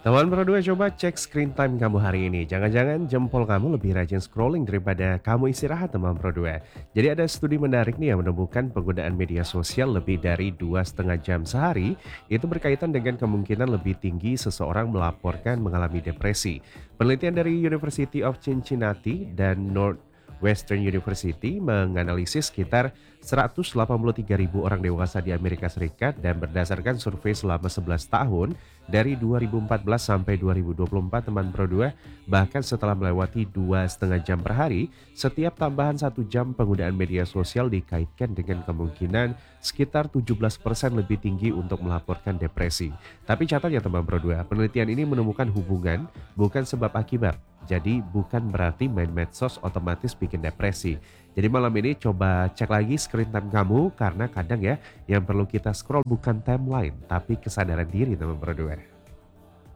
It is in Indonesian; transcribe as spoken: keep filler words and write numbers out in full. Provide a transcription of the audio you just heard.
Teman berdua coba cek screen time kamu hari ini. Jangan-jangan jempol kamu lebih rajin scrolling daripada kamu istirahat teman berdua. Jadi ada studi menarik nih yang menemukan penggunaan media sosial lebih dari dua setengah jam sehari itu berkaitan dengan kemungkinan lebih tinggi seseorang melaporkan mengalami depresi. Penelitian dari University of Cincinnati dan Northwestern University menganalisis sekitar seratus delapan puluh tiga ribu orang dewasa di Amerika Serikat dan berdasarkan survei selama sebelas tahun dari dua ribu empat belas sampai dua ribu dua puluh empat teman Pro dua, bahkan setelah melewati dua setengah jam per hari, setiap tambahan satu jam penggunaan media sosial dikaitkan dengan kemungkinan sekitar tujuh belas persen lebih tinggi untuk melaporkan depresi. Tapi catat ya teman Pro dua, penelitian ini menemukan hubungan bukan sebab akibat. Jadi bukan berarti main medsos otomatis bikin depresi. Jadi malam ini coba cek lagi screen time kamu karena kadang ya yang perlu kita scroll bukan timeline tapi kesadaran diri teman berdua.